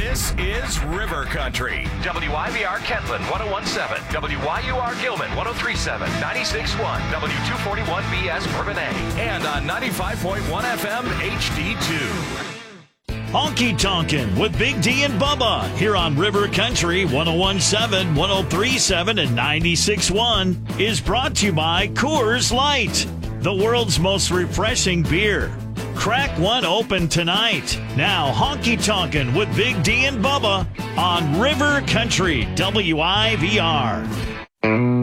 This is River Country. WIVR Kentland 101.7, WYUR Gilman 103.7, 96.1, W241BS Bourbonnais, And on 95.1 FM HD2. Honky Tonkin' with Big D and Bubba here on River Country 101.7, 103.7, and 96.1 is brought to you by Coors Light, the world's most refreshing beer. Crack one open tonight. Now, Honky Tonkin' with Big D and Bubba on River Country, WIVR.